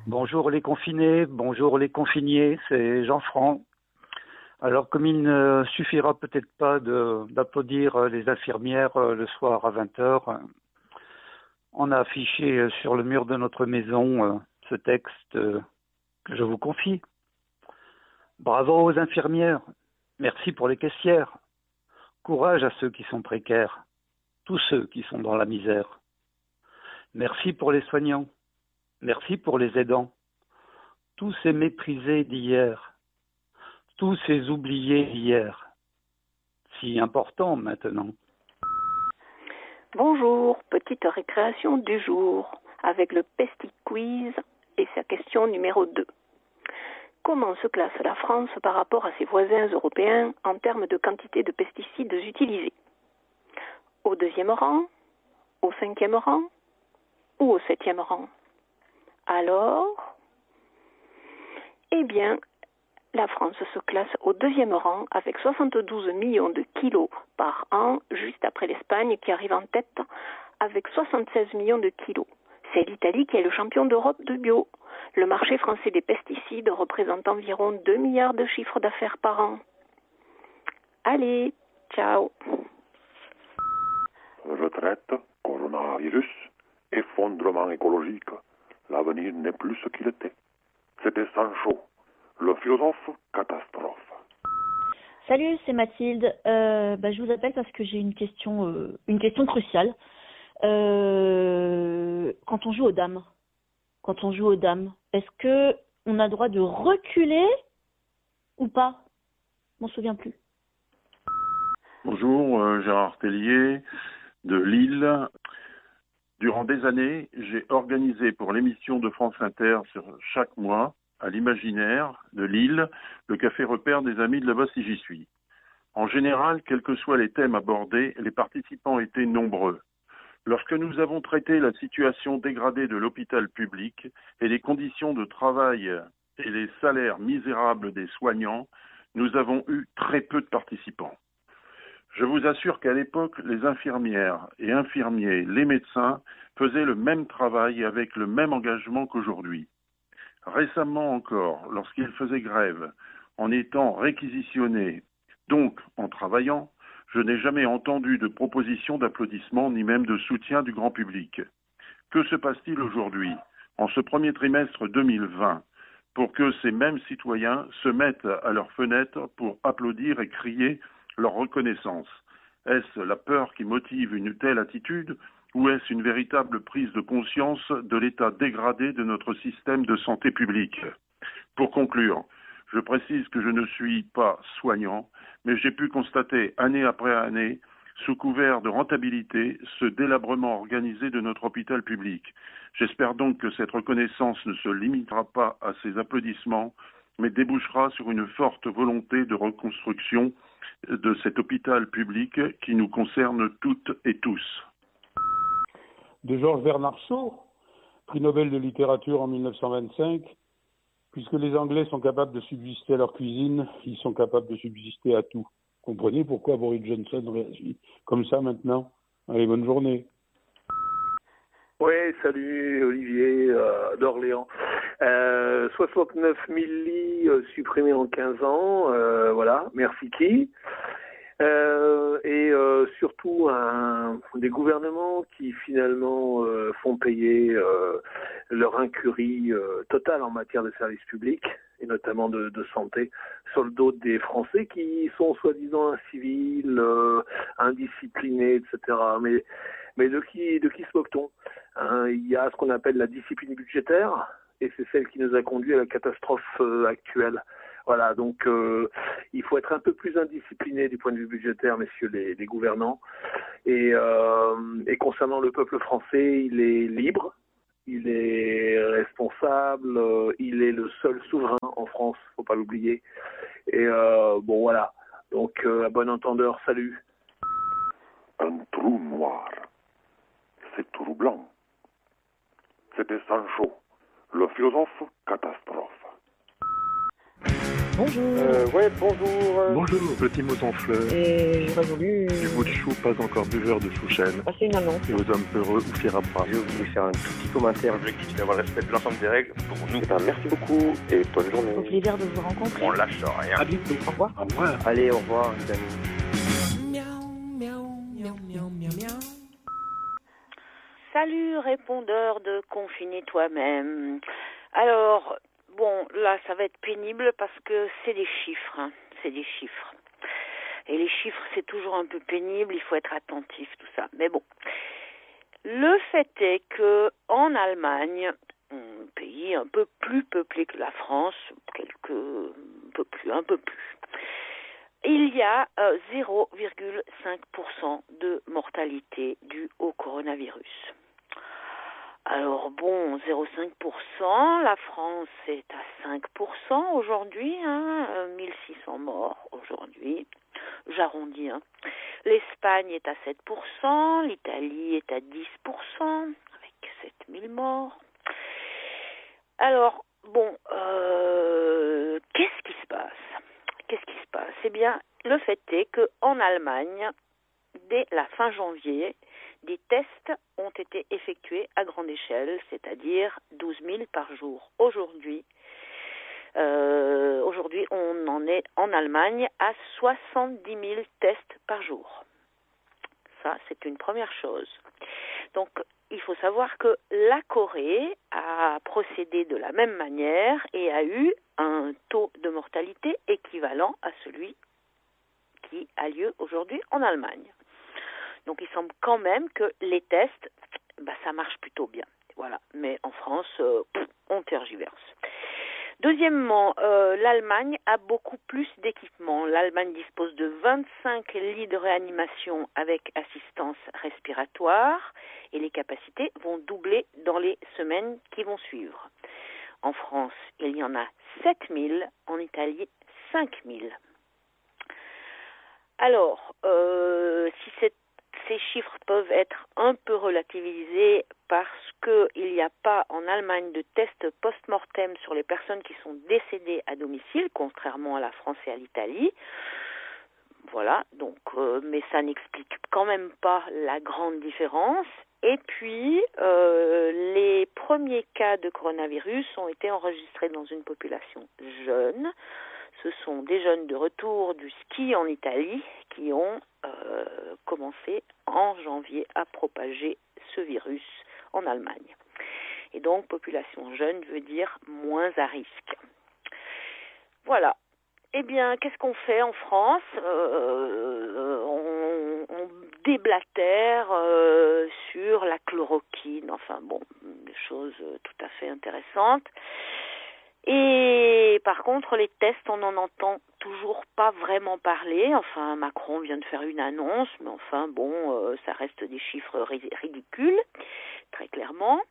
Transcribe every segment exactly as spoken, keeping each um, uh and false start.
Bonjour les confinés, bonjour les confignés, c'est Jean-Franc. Alors comme il ne suffira peut-être pas de, d'applaudir les infirmières le soir à vingt heures, on a affiché sur le mur de notre maison ce texte que je vous confie. Bravo aux infirmières, merci pour les caissières, courage à ceux qui sont précaires, tous ceux qui sont dans la misère. Merci pour les soignants, merci pour les aidants, tous ces méprisés d'hier, tous ces oubliés d'hier, si importants maintenant. Bonjour, petite récréation du jour avec le Pesti Quiz et sa question numéro deux. Comment se classe la France par rapport à ses voisins européens en termes de quantité de pesticides utilisés? Au deuxième rang, au cinquième rang ou au septième rang? Alors, eh bien, la France se classe au deuxième rang avec soixante-douze millions de kilos par an, juste après l'Espagne qui arrive en tête avec soixante-seize millions de kilos. C'est l'Italie qui est le champion d'Europe de bio. Le marché français des pesticides représente environ deux milliards de chiffres d'affaires par an. Allez, ciao. Retraite, coronavirus, effondrement écologique. L'avenir n'est plus ce qu'il était. C'était Sancho, le philosophe catastrophe. Salut, c'est Mathilde. Euh, bah, je vous appelle parce que j'ai une question, euh, une question cruciale. Euh, quand on joue aux dames, quand on joue aux dames, est-ce que on a le droit de reculer ou pas? Je m'en souviens plus. Bonjour, euh, Gérard Tellier de Lille. Durant des années, j'ai organisé pour l'émission de France Inter sur chaque mois, à l'Imaginaire de Lille, le café repère des amis de là-bas si j'y suis. En général, quels que soient les thèmes abordés, les participants étaient nombreux. Lorsque nous avons traité la situation dégradée de l'hôpital public et les conditions de travail et les salaires misérables des soignants, nous avons eu très peu de participants. Je vous assure qu'à l'époque, les infirmières et infirmiers, les médecins, faisaient le même travail avec le même engagement qu'aujourd'hui. Récemment encore, lorsqu'ils faisaient grève, en étant réquisitionnés, donc en travaillant, je n'ai jamais entendu de proposition d'applaudissement ni même de soutien du grand public. Que se passe-t-il aujourd'hui, en ce premier trimestre deux mille vingt, pour que ces mêmes citoyens se mettent à leurs fenêtres pour applaudir et crier leur reconnaissance? Est-ce la peur qui motive une telle attitude ou est-ce une véritable prise de conscience de l'état dégradé de notre système de santé publique? Pour conclure, je précise que je ne suis pas soignant, mais j'ai pu constater année après année, sous couvert de rentabilité, ce délabrement organisé de notre hôpital public. J'espère donc que cette reconnaissance ne se limitera pas à ces applaudissements, mais débouchera sur une forte volonté de reconstruction de cet hôpital public qui nous concerne toutes et tous. De Georges Bernard Shaw, prix Nobel de littérature en mille neuf cent vingt-cinq, puisque les Anglais sont capables de subsister à leur cuisine, ils sont capables de subsister à tout. Comprenez pourquoi Boris Johnson réagit comme ça maintenant? Allez, bonne journée. Oui, salut Olivier euh, d'Orléans. Euh, soixante-neuf mille lits euh, supprimés en quinze ans, euh, voilà, merci qui euh, et euh, surtout un, des gouvernements qui finalement euh, font payer euh, leur incurie euh, totale en matière de services publics et notamment de, de santé sur le dos des Français qui sont soi-disant incivils, euh, indisciplinés, et cetera. Mais, mais de qui, de qui se moque-t-on? Hein, il y a ce qu'on appelle la discipline budgétaire et c'est celle qui nous a conduit à la catastrophe euh, actuelle. Voilà, donc euh, il faut être un peu plus indiscipliné du point de vue budgétaire, messieurs les, les gouvernants. Et, euh, et concernant le peuple français, il est libre, il est responsable, euh, il est le seul souverain en France, faut pas l'oublier. Et euh, bon voilà, donc euh, à bon entendeur, salut. Un trou noir, c'est troublant. C'était Sancho, le philosophe catastrophe. Bonjour. Euh, ouais, bonjour. Bonjour, petit mouton fleur. Et j'aurais voulu... Du bout de chou, pas encore buveur de chouchen. passer une annonce. Et aux hommes peureux ou fiers à bras. Je voulais faire un tout petit commentaire. L'objectif, c'est d'avoir le respect de l'ensemble des règles pour nous. Eh ben, merci beaucoup et bonne journée. Au plaisir de vous rencontrer. On lâche rien. À bientôt. Au revoir. Au revoir. Allez, au revoir, les amis. Salut, répondeur de Confiné toi-même. Alors, bon, là, ça va être pénible parce que c'est des chiffres, hein. C'est des chiffres. Et les chiffres, c'est toujours un peu pénible, il faut être attentif, tout ça. Mais bon, le fait est que en Allemagne, un pays un peu plus peuplé que la France, quelques, un peu plus, un peu plus, il y a euh, zéro virgule cinq pour cent de mortalité due au coronavirus. Alors bon, zéro virgule cinq pour cent, la France est à cinq pour cent aujourd'hui, hein, mille six cents morts aujourd'hui, j'arrondis. Hein. L'Espagne est à sept pour cent, l'Italie est à dix pour cent, avec sept mille morts. Alors, bon, euh, qu'est-ce qui se passe Qu'est-ce qui se passe Eh bien, le fait est qu'en Allemagne, dès la fin janvier, des tests ont été effectués à grande échelle, c'est-à-dire douze mille par jour. Aujourd'hui, euh, aujourd'hui, on en est en Allemagne à soixante-dix mille tests par jour. Ça, c'est une première chose. Donc, il faut savoir que la Corée a procédé de la même manière et a eu un taux de mortalité équivalent à celui qui a lieu aujourd'hui en Allemagne. Donc il semble quand même que les tests, bah, ça marche plutôt bien. Voilà. Mais en France, euh, pff, on tergiverse. Deuxièmement, euh, l'Allemagne a beaucoup plus d'équipements. L'Allemagne dispose de vingt-cinq lits de réanimation avec assistance respiratoire et les capacités vont doubler dans les semaines qui vont suivre. En France, il y en a sept mille, en Italie cinq mille. Alors, euh, si cette ces chiffres peuvent être un peu relativisés parce qu'il n'y a pas en Allemagne de tests post-mortem sur les personnes qui sont décédées à domicile, contrairement à la France et à l'Italie. Voilà, donc, euh, mais ça n'explique quand même pas la grande différence. Et puis, euh, les premiers cas de coronavirus ont été enregistrés dans une population jeune. Ce sont des jeunes de retour du ski en Italie qui ont euh, commencé en janvier à propager ce virus en Allemagne. Et donc, population jeune veut dire moins à risque. Voilà. Eh bien, qu'est-ce qu'on fait en France ? euh, on, on déblatère euh, sur la chloroquine. Enfin bon, des choses tout à fait intéressantes. Et par contre, les tests, on n'en entend toujours pas vraiment parler. Enfin, Macron vient de faire une annonce, mais enfin, bon, euh, ça reste des chiffres ridicules, très clairement.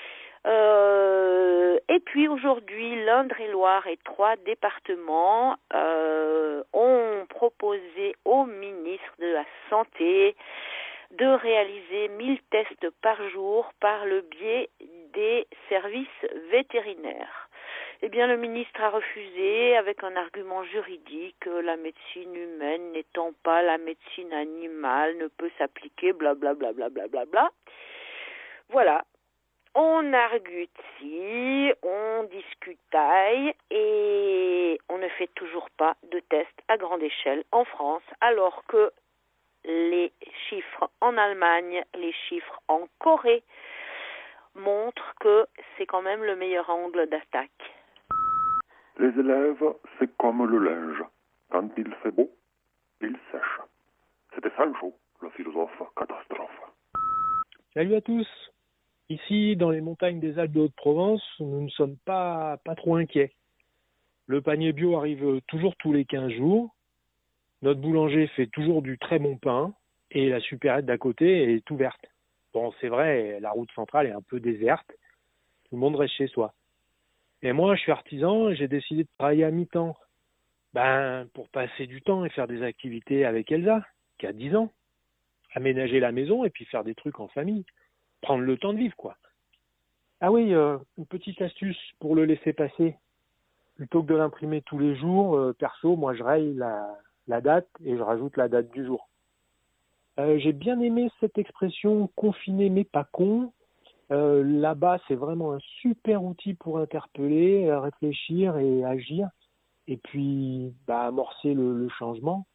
Euh, et puis aujourd'hui, l'Indre-et-Loire et trois départements euh, ont proposé au ministre de la Santé de réaliser mille tests par jour par le biais des services vétérinaires. Eh bien, le ministre a refusé avec un argument juridique, la médecine humaine n'étant pas la médecine animale, ne peut s'appliquer, blablabla, blablabla. Bla. Voilà, on argutie, on discutaille et on ne fait toujours pas de tests à grande échelle en France, alors que les chiffres en Allemagne, les chiffres en Corée montrent que c'est quand même le meilleur angle d'attaque. Les élèves, c'est comme le linge. Quand il fait beau, il sèche. C'était Sancho, le philosophe catastrophe. Salut à tous. Ici, dans les montagnes des Alpes de Haute-Provence, nous ne sommes pas, pas trop inquiets. Le panier bio arrive toujours tous les quinze jours. Notre boulanger fait toujours du très bon pain et la supérette d'à côté est ouverte. Bon, c'est vrai, la route centrale est un peu déserte. Tout le monde reste chez soi. Et moi, je suis artisan et j'ai décidé de travailler à mi-temps. Ben, pour passer du temps et faire des activités avec Elsa, qui a dix ans. Aménager la maison et puis faire des trucs en famille. Prendre le temps de vivre, quoi. Ah oui, euh, une petite astuce pour le laisser passer. plutôt que de l'imprimer tous les jours, euh, perso, moi je raye la, la date et je rajoute la date du jour. Euh, j'ai bien aimé cette expression « confiné mais pas con ». Euh, là-bas, c'est vraiment un super outil pour interpeller, euh, réfléchir et agir. Et puis, bah, amorcer le, le changement.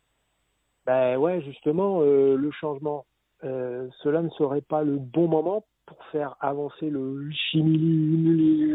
Ben ouais, justement, euh, le changement, euh, cela ne serait pas le bon moment pour faire avancer le chimie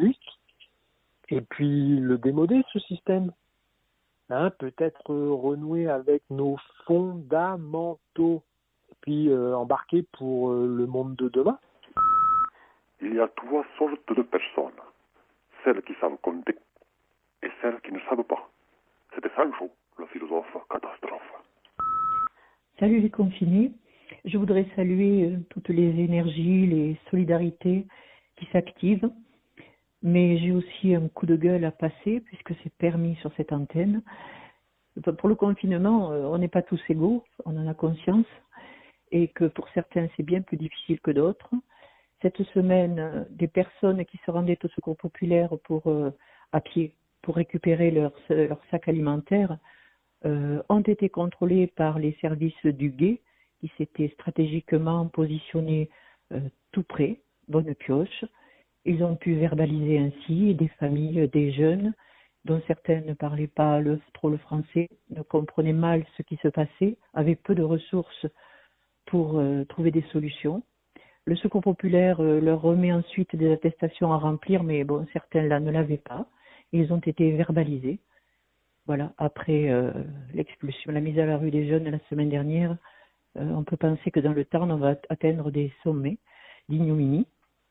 et puis le démoder, ce système. Hein, peut-être euh, renouer avec nos fondamentaux et puis euh, embarquer pour euh, le monde de demain. Il y a trois sortes de personnes. Celles qui savent compter et celles qui ne savent pas. C'était Sancho, le philosophe catastrophe. Salut les confinés. Je voudrais saluer euh, toutes les énergies, les solidarités qui s'activent. Mais j'ai aussi un coup de gueule à passer puisque c'est permis sur cette antenne. Pour le confinement, euh, on n'est pas tous égaux, on en a conscience. Et que pour certains, c'est bien plus difficile que d'autres. Cette semaine, euh, des personnes qui se rendaient au secours populaire pour, euh, à pied pour récupérer leur, leur sac alimentaire euh, ont été contrôlées par les services du guet qui s'étaient stratégiquement positionnés euh, tout près, bonne pioche. Ils ont pu verbaliser ainsi des familles, des jeunes, dont certaines ne parlaient pas le, trop le français, ne comprenaient mal ce qui se passait, avaient peu de ressources pour euh, trouver des solutions. Le secours populaire euh, leur remet ensuite des attestations à remplir, mais bon, certains là ne l'avaient pas. Ils ont été verbalisés. Voilà, après euh, l'expulsion, la mise à la rue des jeunes la semaine dernière, euh, on peut penser que dans le temps, on va atteindre des sommets d'ignominie.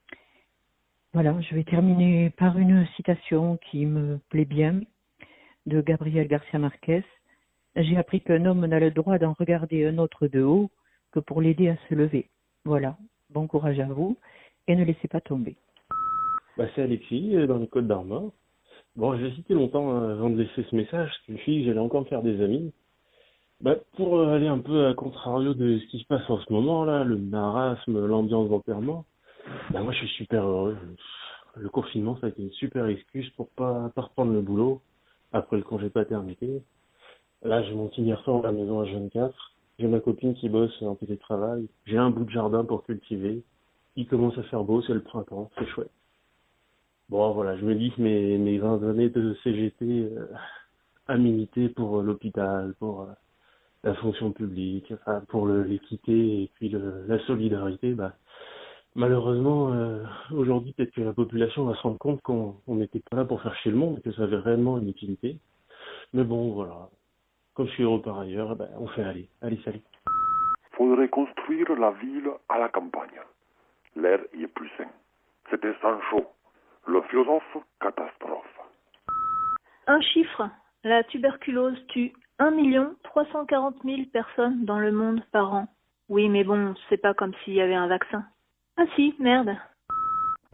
Voilà, je vais terminer par une citation qui me plaît bien, de Gabriel Garcia Marquez. J'ai appris qu'un homme n'a le droit d'en regarder un autre de haut que pour l'aider à se lever. Voilà, bon courage à vous et ne laissez pas tomber. Bah, c'est Alexis, dans les Côtes d'Armor. Bon, j'ai hésité longtemps hein, avant de laisser ce message, parce que je me suis dit que j'allais encore me faire des amis. Bah, pour aller un peu à contrario de ce qui se passe en ce moment, là, le marasme, l'ambiance d'enterrement, bah, moi je suis super heureux. Le confinement, ça a été une super excuse pour pas, pas reprendre le boulot après le congé paternité. Là, j'ai mon petit garçon à la maison à vingt-quatre. J'ai ma copine qui bosse en télétravail. J'ai un bout de jardin pour cultiver. Il commence à faire beau, c'est le printemps, c'est chouette. Bon, voilà, je me dis que mes, mes vingt années de C G T euh, à militer pour euh, l'hôpital, pour euh, la fonction publique, enfin, pour le, l'équité et puis le, la solidarité, bah, malheureusement, euh, aujourd'hui, peut-être que la population va se rendre compte qu'on n'était pas là pour faire chier le monde, que ça avait réellement une utilité. Mais bon, voilà. Comme je suis heureux par ailleurs, ben, on fait aller. Allez, salut. Faudrait construire la ville à la campagne. L'air y est plus sain. C'était Sancho, le philosophe catastrophe. Un chiffre. La tuberculose tue un million trois cent quarante mille personnes dans le monde par an. Oui, mais bon, c'est pas comme s'il y avait un vaccin. Ah si, merde.